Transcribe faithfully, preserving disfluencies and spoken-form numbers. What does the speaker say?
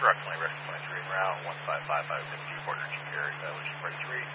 Direct twenty, Rex twenty-three, route one five five five, fifty, quarter G carry, evaluation forty-three.